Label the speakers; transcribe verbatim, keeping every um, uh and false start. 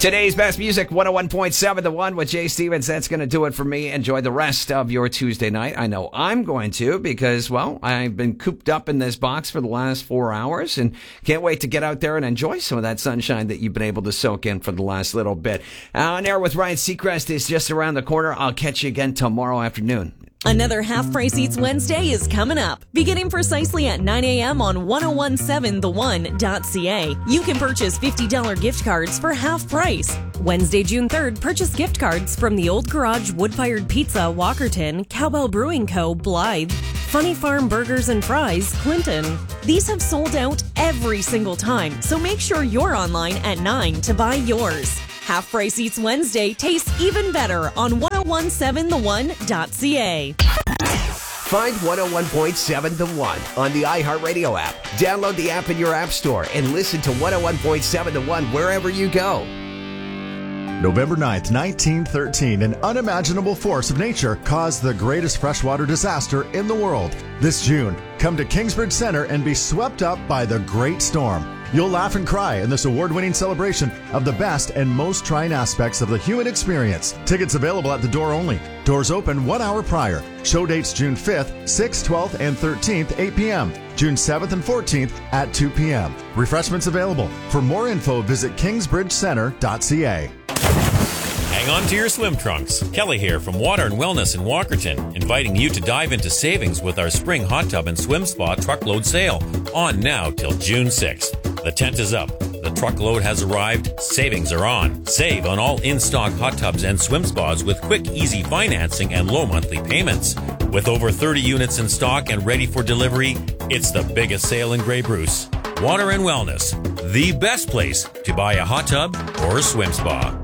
Speaker 1: Today's best music, one oh one point seven The One with Jay Stevens. That's going to do it for me. Enjoy the rest of your Tuesday night. I know I'm going to because, well, I've been cooped up in this box for the last four hours and can't wait to get out there and enjoy some of that sunshine that you've been able to soak in for the last little bit. On Air with Ryan Seacrest is just around the corner. I'll catch you again tomorrow afternoon.
Speaker 2: Another Half Price Eats Wednesday is coming up. Beginning precisely at nine a.m. on ten seventeen the one dot c a. You can purchase fifty dollars gift cards for half price. Wednesday, June third, purchase gift cards from the Old Garage Wood-Fired Pizza, Walkerton, Cowbell Brewing Co., Blythe, Funny Farm Burgers and Fries, Clinton. These have sold out every single time, so make sure you're online at nine to buy yours. Half Price Eats Wednesday tastes even better on ten seventeen the one dot c a.
Speaker 3: Find one oh one point seven The One on the iHeartRadio app. Download the app in your app store and listen to one oh one point seven The One wherever you go.
Speaker 4: November ninth, nineteen thirteen, an unimaginable force of nature caused the greatest freshwater disaster in the world. This June, come to Kingsbridge Center and be swept up by the Great Storm. You'll laugh and cry in this award-winning celebration of the best and most trying aspects of the human experience. Tickets available at the door only. Doors open one hour prior. Show dates June fifth, sixth, twelfth, and thirteenth, eight p.m. June seventh and fourteenth at two p.m. Refreshments available. For more info, visit kingsbridge center dot c a.
Speaker 5: Hang on to your swim trunks. Kelly here from Water and Wellness in Walkerton, inviting you to dive into savings with our spring hot tub and swim spa truckload sale, on now till June sixth. The tent is up. The truckload has arrived. Savings are on. Save on all in-stock hot tubs and swim spas with quick, easy financing and low monthly payments. With over thirty units in stock and ready for delivery, it's the biggest sale in Grey Bruce. Water and Wellness, the best place to buy a hot tub or a swim spa.